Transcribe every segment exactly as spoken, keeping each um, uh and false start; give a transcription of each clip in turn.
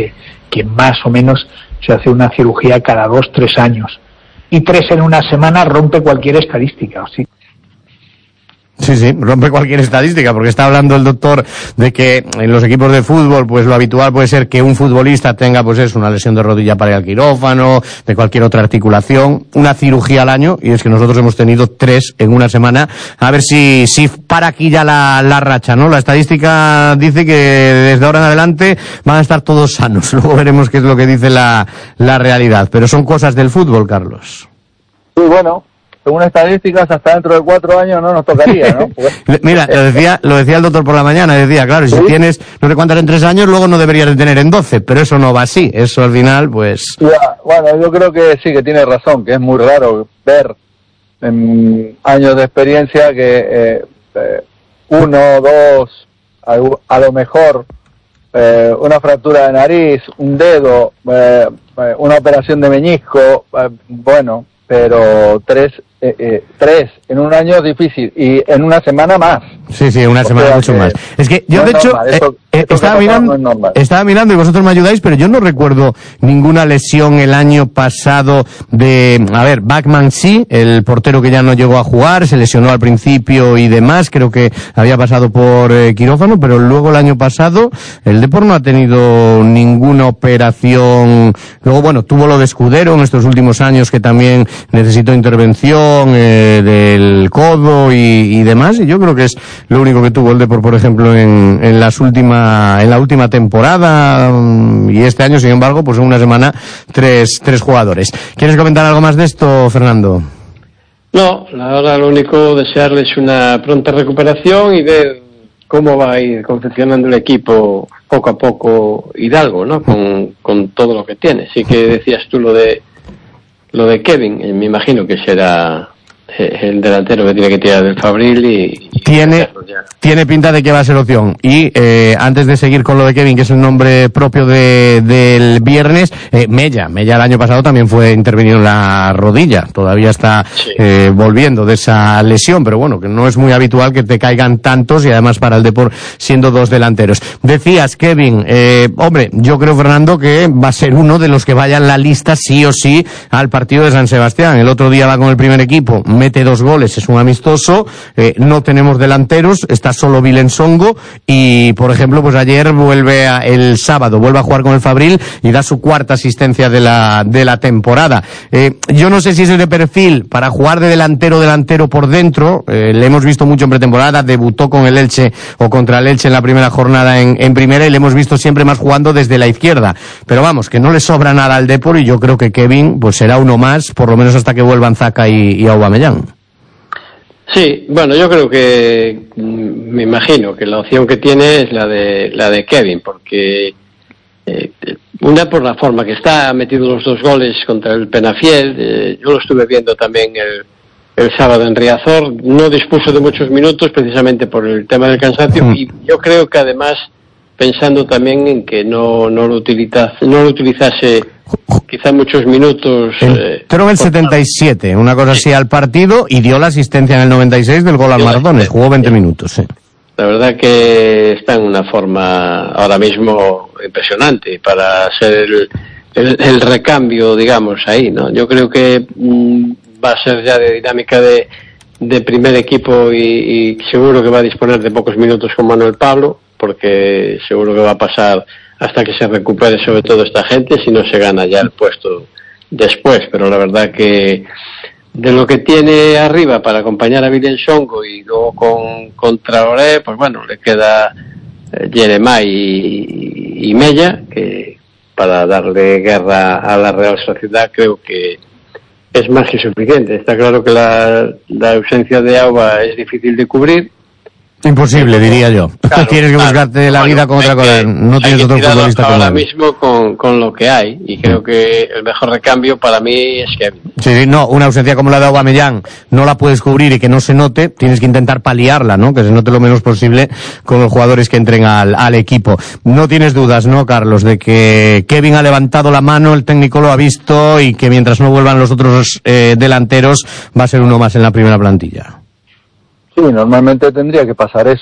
que, que más o menos se hace una cirugía cada dos, tres años. Y tres en una semana rompe cualquier estadística, ¿sí? Sí, sí, rompe cualquier estadística, porque está hablando el doctor de que en los equipos de fútbol, pues lo habitual puede ser que un futbolista tenga, pues es una lesión de rodilla para ir al quirófano, de cualquier otra articulación, una cirugía al año, y es que nosotros hemos tenido tres en una semana. A ver si, si para aquí ya la, la racha, ¿no? La estadística dice que desde ahora en adelante van a estar todos sanos. Luego veremos qué es lo que dice la, la realidad. Pero son cosas del fútbol, Carlos. Sí, bueno. Según estadísticas, hasta dentro de cuatro años no nos tocaría, ¿no? Porque... Mira, lo decía, lo decía el doctor por la mañana, decía, claro, si ¿sí? tienes no sé cuántas en tres años, luego no deberías de tener en doce, pero eso no va así, eso al final, pues... Ya, bueno, yo creo que sí, que tiene razón, que es muy raro ver en años de experiencia que eh, eh, uno, dos, a, a lo mejor eh, una fractura de nariz, un dedo, eh, una operación de meñisco, eh, bueno, pero tres... Eh, eh, tres en un año es difícil y en una semana más. Sí, sí, una o semana mucho más. Es que yo, no de hecho, normal, esto, eh, esto estaba, mirando, no estaba mirando y vosotros me ayudáis, pero yo no recuerdo ninguna lesión el año pasado de... A ver, Bachmann sí, el portero que ya no llegó a jugar, se lesionó al principio y demás, creo que había pasado por eh, quirófano, pero luego el año pasado el Depor no ha tenido ninguna operación. Luego, bueno, tuvo lo de Escudero en estos últimos años que también necesitó intervención Eh, del codo y, y demás, y yo creo que es lo único que tuvo el Depor, por ejemplo, en, en las última, en la última temporada, y este año, sin embargo, pues en una semana tres, tres jugadores. ¿Quieres comentar algo más de esto, Fernando? No, ahora lo único, desearles una pronta recuperación y ver cómo va a ir confeccionando el equipo poco a poco Hidalgo, ¿no? Con, con todo lo que tiene. Sí que decías tú lo de Lo de Kevin, eh, me imagino que será eh, el delantero que tiene que tirar del Fabril y... y tiene tiene pinta de que va a ser opción. Y eh, antes de seguir con lo de Kevin, que es el nombre propio de del viernes, eh, Mella. Mella el año pasado también fue intervenido en la rodilla. Todavía está sí. eh, volviendo de esa lesión, pero bueno, que no es muy habitual que te caigan tantos y además para el Depor siendo dos delanteros. Decías, Kevin, eh, hombre, yo creo, Fernando, que va a ser uno de los que vaya en la lista sí o sí al partido de San Sebastián. El otro día va con el primer equipo, mete dos goles, es un amistoso, eh, no tenemos delanteros, está solo Vilensongo y, por ejemplo, pues ayer vuelve a, el sábado, vuelve a jugar con el Fabril y da su cuarta asistencia de la de la temporada. Eh, yo no sé si es de perfil para jugar de delantero delantero por dentro, eh, le hemos visto mucho en pretemporada, debutó con el Elche o contra el Elche en la primera jornada en, en primera y le hemos visto siempre más jugando desde la izquierda, pero vamos, que no le sobra nada al Depor y yo creo que Kevin pues será uno más, por lo menos hasta que vuelvan Zaka y, y Aubameyang. Sí, bueno, yo creo que me imagino que la opción que tiene es la de la de Kevin, porque eh, una por la forma que está, ha metido los dos goles contra el Penafiel, eh, yo lo estuve viendo también el, el sábado en Riazor, no dispuso de muchos minutos precisamente por el tema del cansancio mm. y yo creo que además pensando también en que no no lo utilizase, no lo utilizase quizá muchos minutos. Entró en el setenta y siete, una cosa así al partido, y dio la asistencia en el noventa y seis del gol al Mardones, jugó veinte minutos. Sí. La verdad que está en una forma ahora mismo impresionante para hacer el, el, el recambio, digamos, ahí, ¿no? Yo creo que mmm, va a ser ya de dinámica de, de primer equipo y, y seguro que va a disponer de pocos minutos con Manuel Pablo, porque seguro que va a pasar hasta que se recupere sobre todo esta gente, si no se gana ya el puesto después, pero la verdad que de lo que tiene arriba para acompañar a Vilensongo y luego con, con Traoré, pues bueno, le queda eh, Jeremai y, y Mella, que para darle guerra a la Real Sociedad creo que es más que suficiente. Está claro que la, la ausencia de Auba es difícil de cubrir. Imposible, diría yo. Claro, tienes que claro. buscarte la bueno, vida con otra cosa. No tienes otro futbolista ahora como mismo con, con lo que hay. Y creo que el mejor recambio para mí es Kevin. Sí, no, una ausencia como la de Aubameyang no la puedes cubrir y que no se note. Tienes que intentar paliarla, ¿no? Que se note lo menos posible con los jugadores que entren al, al equipo. No tienes dudas, ¿no, Carlos? De que Kevin ha levantado la mano, el técnico lo ha visto y que mientras no vuelvan los otros eh, delanteros va a ser uno más en la primera plantilla. Sí, normalmente tendría que pasar eso.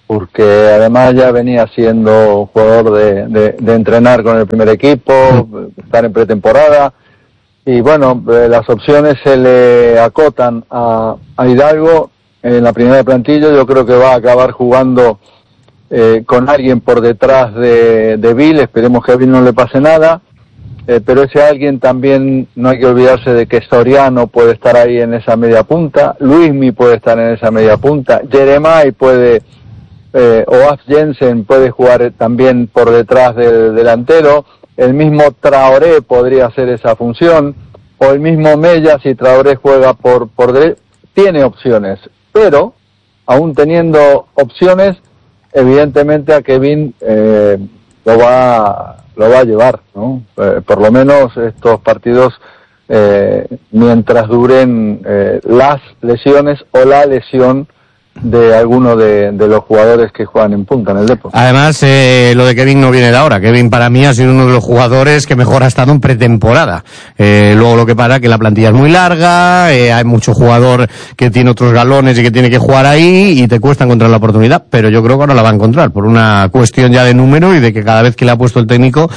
porque además ya venía siendo jugador de, de, de entrenar con el primer equipo, estar en pretemporada, y bueno, eh, las opciones se le acotan a, a Hidalgo en la primera plantilla. Yo creo que va a acabar jugando eh, con alguien por detrás de, de Bill. Esperemos que a Bill no le pase nada, eh, pero ese alguien también no hay que olvidarse de que Soriano puede estar ahí en esa media punta, Luismi puede estar en esa media punta, Jeremai puede, eh, o Af Jensen puede jugar también por detrás del delantero, el mismo Traoré podría hacer esa función, o el mismo Mella si Traoré juega por, por derecha. Tiene opciones, pero aún teniendo opciones, evidentemente a Kevin eh, lo va lo va a llevar, ¿no? Eh, por lo menos estos partidos eh, mientras duren eh, las lesiones o la lesión de alguno de, de los jugadores que juegan en punta en el Depor. Además, eh, lo de Kevin no viene de ahora. Kevin para mí ha sido uno de los jugadores que mejor ha estado en pretemporada. Eh, luego lo que pasa es que la plantilla es muy larga, eh, hay mucho jugador que tiene otros galones y que tiene que jugar ahí y te cuesta encontrar la oportunidad, pero yo creo que ahora la va a encontrar por una cuestión ya de número y de que cada vez que le ha puesto el técnico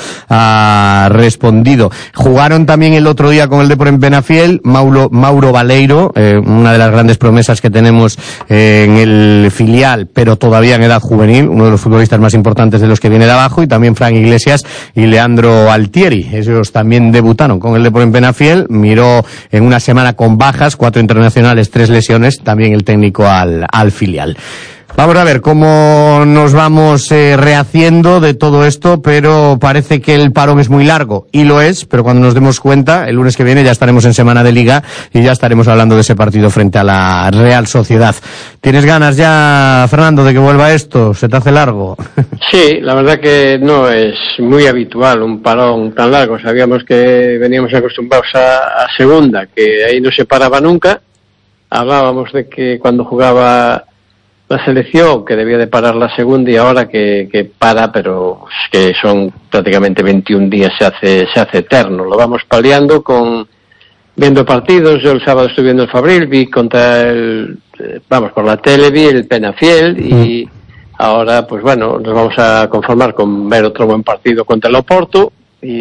ha respondido. Jugaron también el otro día con el Depor en Penafiel, Mauro, Mauro Baleiro, eh, una de las grandes promesas que tenemos eh, en el filial, pero todavía en edad juvenil, uno de los futbolistas más importantes de los que viene de abajo, y también Fran Iglesias y Leandro Altieri. Ellos también debutaron con el Depor en Penafiel. Miró en una semana con bajas, cuatro internacionales, tres lesiones, también el técnico al, al filial. Vamos a ver cómo nos vamos eh, rehaciendo de todo esto, pero parece que el parón es muy largo, y lo es, pero cuando nos demos cuenta, el lunes que viene ya estaremos en semana de Liga y ya estaremos hablando de ese partido frente a la Real Sociedad. ¿Tienes ganas ya, Fernando, de que vuelva esto? ¿Se te hace largo? Sí, la verdad que no es muy habitual un parón tan largo. Sabíamos que veníamos acostumbrados a, a segunda, que ahí no se paraba nunca. Hablábamos de que cuando jugaba la selección que debía de parar la segunda, y ahora que, que para, pero que son prácticamente veintiún días, se hace se hace eterno. Lo vamos paliando con viendo partidos. Yo el sábado estuve viendo el Fabril, vi contra el, vamos, por la tele vi el Penafiel, y ahora pues bueno, nos vamos a conformar con ver otro buen partido contra el Oporto,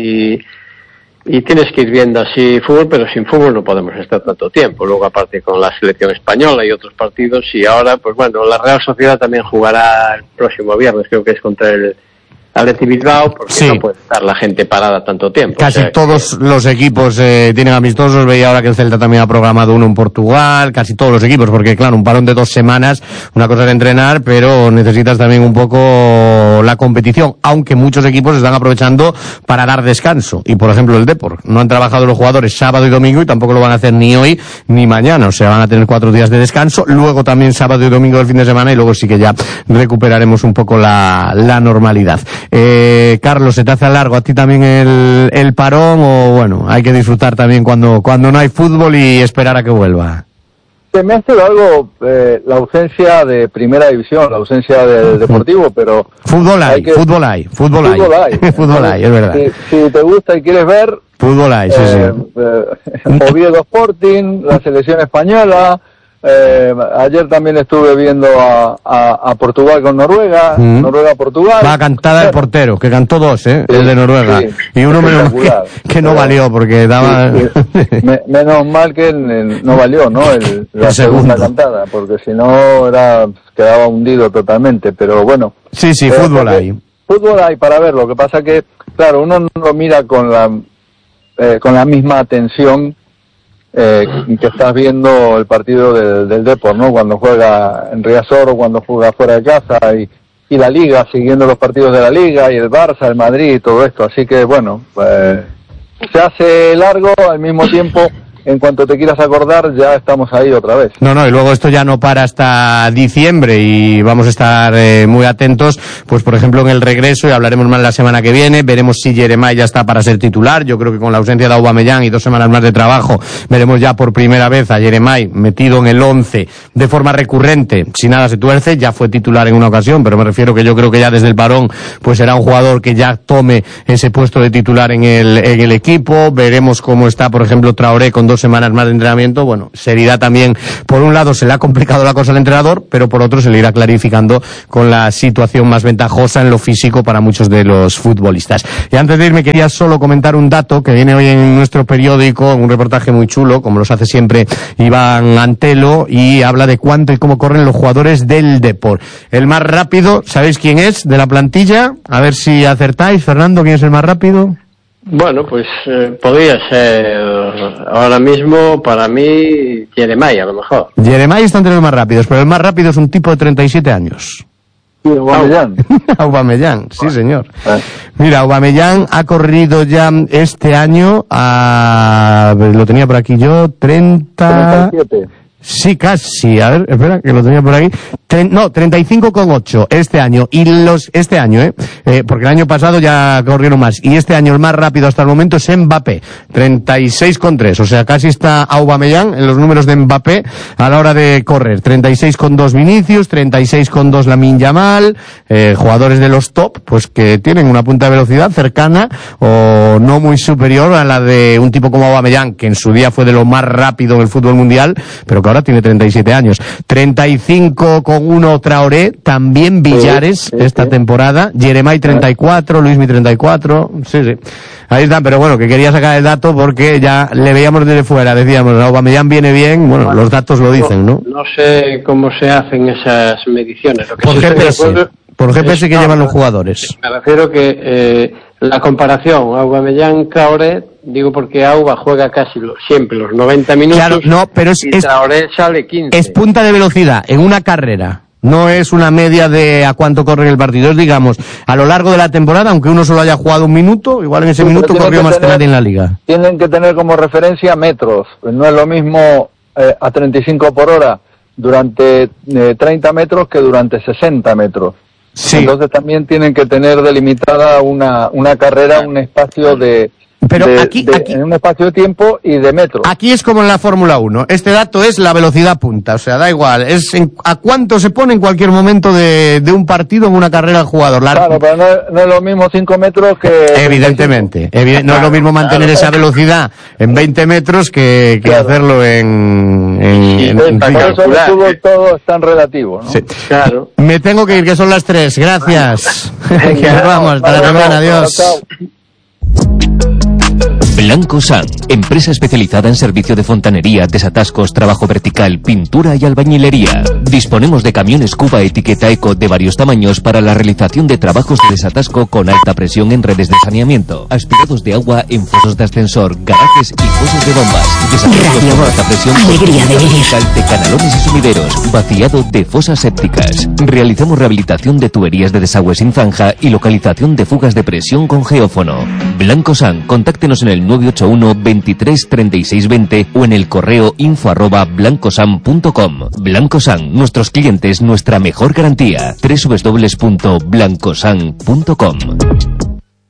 y y tienes que ir viendo así fútbol, pero sin fútbol no podemos estar tanto tiempo. Luego, aparte, con la selección española y otros partidos, y ahora, pues bueno, la Real Sociedad también jugará el próximo viernes, creo que es contra el Athletic Bilbao, porque sí, no puede estar la gente parada tanto tiempo. Casi, o sea, todos que los equipos eh, tienen amistosos. Veía ahora que el Celta también ha programado uno en Portugal, casi todos los equipos, porque claro, un parón de dos semanas, una cosa es entrenar, pero necesitas también un poco la competición, aunque muchos equipos están aprovechando para dar descanso, y por ejemplo el Depor, no han trabajado los jugadores sábado y domingo, y tampoco lo van a hacer ni hoy ni mañana, o sea, van a tener cuatro días de descanso, luego también sábado y domingo del fin de semana, y luego sí que ya recuperaremos un poco la, la normalidad. Eh, Carlos, ¿se te hace largo a ti también el, el parón, o bueno, hay que disfrutar también cuando, cuando no hay fútbol y esperar a que vuelva? Se me hace largo eh, la ausencia de primera división, la ausencia del Deportivo, pero fútbol hay, hay que... fútbol hay, fútbol hay, fútbol hay, fútbol hay, es verdad. Si, si te gusta y quieres ver, fútbol hay, sí, eh, sí. Eh, Oviedo Sporting, la selección española. Eh, ayer también estuve viendo a, a, a Portugal con Noruega, mm. Noruega-Portugal. Va cantada el portero, que cantó dos, ¿eh? Sí, el de Noruega. Sí, y uno menos que, que no valió, porque daba... Sí, sí. Me, menos mal que el, el, no valió, ¿no? El, la el segunda cantada, porque si no era quedaba hundido totalmente, pero bueno. Sí, sí, fútbol hay. Fútbol hay para ver, lo que pasa que, claro, uno no lo mira con la, eh, con la misma atención Eh, que estás viendo el partido del, del Depor, ¿no? Cuando juega en Riazor o cuando juega fuera de casa, y, y la Liga, siguiendo los partidos de la Liga, y el Barça, el Madrid y todo esto. Así que, bueno, pues, se hace largo. Al mismo tiempo, en cuanto te quieras acordar, ya estamos ahí otra vez. No, no, y luego esto ya no para hasta diciembre, y vamos a estar eh, muy atentos, pues por ejemplo en el regreso, y hablaremos más la semana que viene, veremos si Jeremai ya está para ser titular. Yo creo que con la ausencia de Aubameyang y dos semanas más de trabajo, veremos ya por primera vez a Jeremai metido en el once de forma recurrente, si nada se tuerce. Ya fue titular en una ocasión, pero me refiero que yo creo que ya desde el parón, pues será un jugador que ya tome ese puesto de titular en el, en el equipo. Veremos cómo está, por ejemplo, Traoré con dos dos semanas más de entrenamiento, bueno, se irá también, por un lado se le ha complicado la cosa al entrenador, pero por otro se le irá clarificando con la situación más ventajosa en lo físico para muchos de los futbolistas. Y antes de irme quería solo comentar un dato que viene hoy en nuestro periódico, un reportaje muy chulo, como los hace siempre Iván Antelo, y habla de cuánto y cómo corren los jugadores del Depor. El más rápido, ¿sabéis quién es de la plantilla? A ver si acertáis. Fernando, ¿quién es el más rápido? Bueno, pues eh, podría ser ahora mismo para mí Jeremai, a lo mejor. Jeremai está entre los más rápidos, pero el más rápido es un tipo de treinta y siete años. Sí, Aubameyang. Aubameyang, sí señor. Mira, Aubameyang ha corrido ya este año a... lo tenía por aquí yo, treinta... treinta y siete. Sí, casi. A ver, espera, que lo tenía por aquí. Tren, no, treinta y cinco coma ocho este año. Y los, este año, ¿eh? eh, porque el año pasado ya corrieron más. Y este año el más rápido hasta el momento es Mbappé. treinta y seis coma tres. O sea, casi está Aubameyang en los números de Mbappé a la hora de correr. treinta y seis coma dos Vinicius, treinta y seis coma dos Lamine Yamal, eh, jugadores de los top, pues que tienen una punta de velocidad cercana o no muy superior a la de un tipo como Aubameyang, que en su día fue de lo más rápido en el fútbol mundial, pero que ahora tiene treinta y siete años. treinta y cinco coma uno Traoré, también Villares sí, sí, esta sí. temporada. Jeremai treinta y cuatro, Luismi treinta y cuatro. Sí, sí. Ahí están, pero bueno, que quería sacar el dato porque ya le veíamos desde fuera, decíamos, Aubameyang viene bien, bueno, bueno, los datos lo dicen, ¿no? No sé cómo se hacen esas mediciones. Lo que por G P S, acuerdo, por G P S es, que no, llevan los jugadores. Me refiero que eh, la comparación Aubameyang-Traoré, digo porque Auba juega casi lo, siempre los noventa minutos. Claro, no, pero es, y es, Traoré sale quince. Es punta de velocidad en una carrera. No es una media de a cuánto corre en el partido. Es, digamos, a lo largo de la temporada, aunque uno solo haya jugado un minuto, igual en ese sí, minuto corrió más que nadie en la liga. Tienen que tener como referencia metros. No es lo mismo eh, a treinta y cinco por hora durante eh, treinta metros que durante sesenta metros. Sí. Entonces también tienen que tener delimitada una, una carrera, un espacio de... Pero de, aquí, de, aquí, en un espacio de tiempo y de metros. Aquí es como en la Fórmula uno. Este dato es la velocidad punta. O sea, da igual. Es en, a cuánto se pone en cualquier momento de, de un partido en una carrera el jugador. La... Claro, pero no, no es lo mismo cinco metros que... Evidentemente. Evident... No es lo mismo mantener claro. esa velocidad en veinte metros que, que claro. hacerlo en... en, sí, en, en por eso el fútbol todo es tan relativo, ¿no? Sí. Claro. Me tengo que ir, que son las tres. Gracias. Que nos vamos. Hasta la semana. Adiós. Chao. Blanco San, empresa especializada en servicio de fontanería, desatascos, trabajo vertical, pintura y albañilería. Disponemos de camiones Cuba etiqueta Eco de varios tamaños para la realización de trabajos de desatasco con alta presión en redes de saneamiento, aspirados de agua en fosos de ascensor, garajes y fosos de bombas, desatascos con alta presión, alegría de vivir, de canalones y sumideros, vaciado de fosas sépticas. Realizamos rehabilitación de tuberías de desagüe sin zanja y localización de fugas de presión con geófono. Blanco San, contáctenos en el nueve ocho uno, veintitrés, treinta y seis, veinte o en el correo info arroba blancosan punto com. Blancosan, nuestros clientes, nuestra mejor garantía. doble u doble u doble u punto blancosan punto com.